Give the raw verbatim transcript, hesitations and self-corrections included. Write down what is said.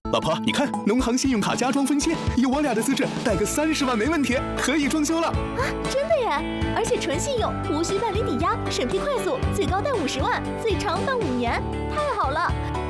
老婆，你看，农行信用卡加装分期，有我俩的资质，贷个三十万没问题，可以装修了。 啊，真的耶！而且纯信用，无需办理抵押，审批快速，最高贷五十万，最长办五年，太好了！